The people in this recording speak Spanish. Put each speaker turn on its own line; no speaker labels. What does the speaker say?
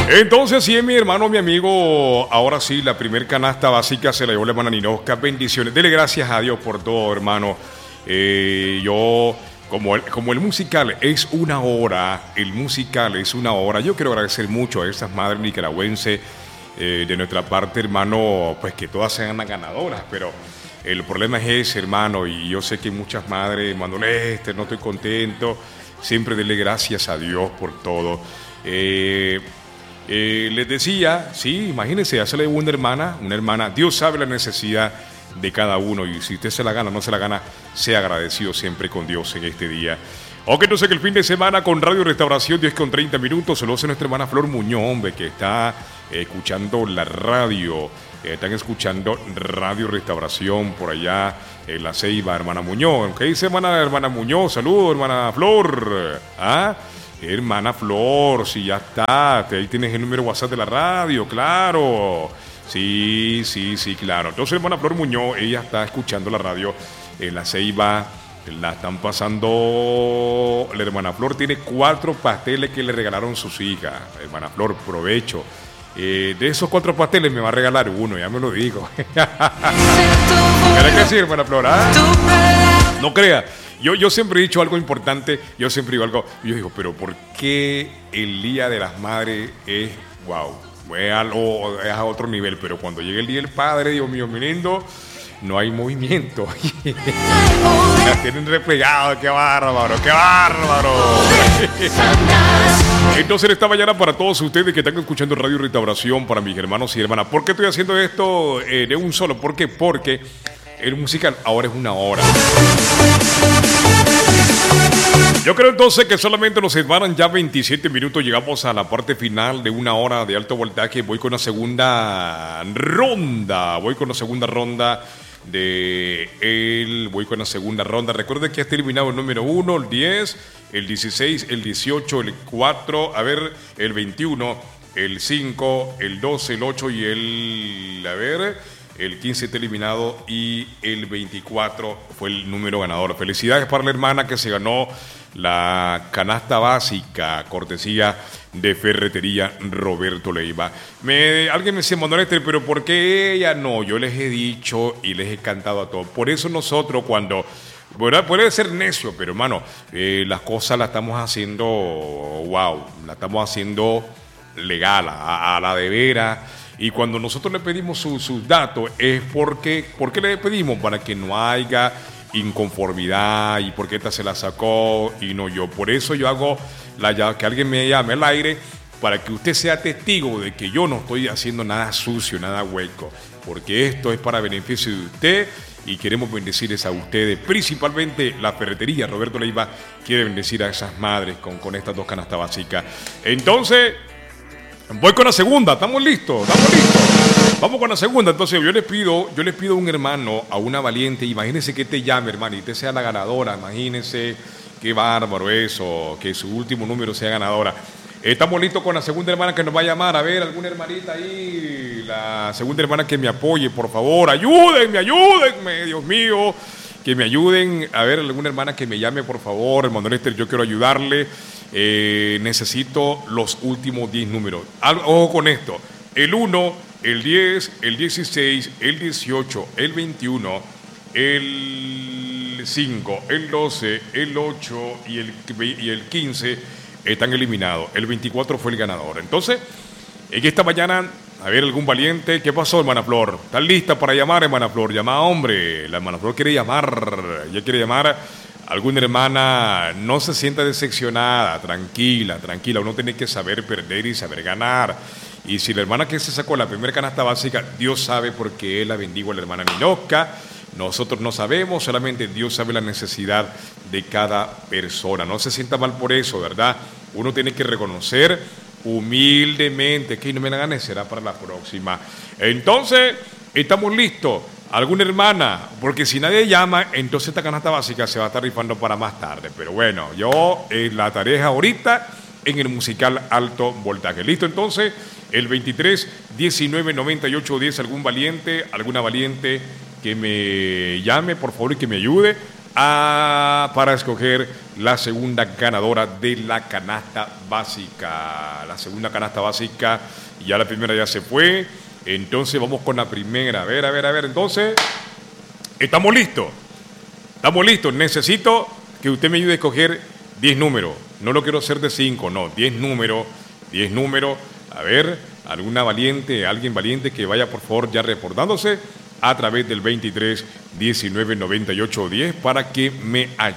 Entonces, sí, mi hermano, mi amigo, ahora sí, la primer canasta básica se la llevó la hermana Ninosca. Bendiciones. Dele gracias a Dios por todo, hermano. Yo, como el musical es una hora, yo quiero agradecer mucho a esas madres nicaragüenses de nuestra parte, hermano, pues que todas sean las ganadoras, pero el problema es ese, hermano, y yo sé que muchas madres, Manuel, no estoy contento, siempre dele gracias a Dios por todo. Les decía, sí, imagínense, ya se le dio una hermana, Dios sabe la necesidad de cada uno y si usted se la gana o no se la gana, sea agradecido siempre con Dios en este día. Ok, entonces que el fin de semana con Radio Restauración 10:30, saludos a nuestra hermana Flor Muñoz, hombre, que está escuchando la radio, están escuchando Radio Restauración por allá en La Ceiba, hermana Muñoz. ¿Qué dice hermana Muñoz? Saludos, hermana Flor. Hermana Flor, si ya está, ahí tienes el número WhatsApp de la radio, claro. Sí, claro. Entonces, hermana Flor Muñoz, ella está escuchando la radio en La Ceiba, la están pasando. La hermana Flor tiene 4 pasteles que le regalaron sus hijas. Hermana Flor, provecho. De esos 4 pasteles me va a regalar uno, ya me lo digo. ¿Querés que sí, hermana Flor? No crea. Yo siempre he dicho algo importante, yo digo, pero ¿por qué el Día de las Madres es, wow, es a otro nivel? Pero cuando llegue el Día del Padre, Dios mío, mi lindo, no hay movimiento. La tienen replegado, qué bárbaro. Entonces esta mañana para todos ustedes que están escuchando Radio Restauración, para mis hermanos y hermanas, ¿por qué estoy haciendo esto de un solo? ¿Por qué? Porque el musical ahora es una hora. Yo creo entonces que solamente nos separan ya 27 minutos. Llegamos a la parte final de una hora de alto voltaje. Voy con la segunda ronda. Voy con la segunda ronda. Recuerden que ya está eliminado el número 1, el 10, el 16, el 18, el 4, el 21, el 5, el 12, el 8 y el 15 está eliminado y el 24 fue el número ganador. Felicidades para la hermana que se ganó la canasta básica, cortesía de Ferretería Roberto Leiva. Alguien me decía, Manuel, pero ¿por qué ella no? Yo les he dicho y les he cantado a todos. Por eso nosotros cuando... Bueno, puede ser necio, pero hermano, las cosas las estamos haciendo, la estamos haciendo legal, a la de veras. Y cuando nosotros le pedimos sus datos es porque le pedimos para que no haya inconformidad y porque esta se la sacó y no yo. Por eso yo hago que alguien me llame al aire para que usted sea testigo de que yo no estoy haciendo nada sucio, nada hueco, porque esto es para beneficio de usted y queremos bendecirles a ustedes. Principalmente la Ferretería Roberto Leiva quiere bendecir a esas madres con estas 2 canastas básicas. Entonces... voy con la segunda, ¿estamos listos? Vamos con la segunda. Entonces yo les pido a un hermano, a una valiente, imagínense que te llame, hermano, y usted sea la ganadora, imagínense qué bárbaro eso, que su último número sea ganadora. Estamos listos con la segunda hermana que nos va a llamar. A ver, alguna hermanita ahí, la segunda hermana que me apoye, por favor, ayúdenme, Dios mío, que me ayuden. A ver, alguna hermana que me llame, por favor, hermano Lester, yo quiero ayudarle. Necesito los últimos 10 números. Ojo con esto: el 1, el 10, el 16, el 18, el 21, el 5, el 12, el 8 y el 15 están eliminados. El 24 fue el ganador. Entonces, en esta mañana, a ver, algún valiente. ¿Qué pasó, hermana Flor? ¿Estás lista para llamar, hermana Flor? Llama, hombre. La hermana Flor quiere llamar. Ella quiere llamar. Alguna hermana, no se sienta decepcionada, tranquila, uno tiene que saber perder y saber ganar. Y si la hermana que se sacó la primera canasta básica, Dios sabe por qué Él la bendigo a la hermana Ninosca. Nosotros no sabemos, solamente Dios sabe la necesidad de cada persona. No se sienta mal por eso, ¿verdad? Uno tiene que reconocer humildemente que no me la gane, será para la próxima. Entonces, estamos listos. ¿Alguna hermana? Porque si nadie llama, entonces esta canasta básica se va a estar rifando para más tarde. Pero bueno, yo la tarea es ahorita en el musical Alto Voltaje. ¿Listo? Entonces, el 23, 19, 98, 10, alguna valiente que me llame, por favor, y que me ayude para escoger la segunda ganadora de la canasta básica. La segunda canasta básica, ya la primera ya se fue. Entonces vamos con la primera. A ver. Entonces, estamos listos. Necesito que usted me ayude a escoger 10 números. No lo quiero hacer de 5, no, 10 números. 10 números. A ver, alguien valiente que vaya por favor ya reportándose a través del 23 19 98 10 para que me ayude.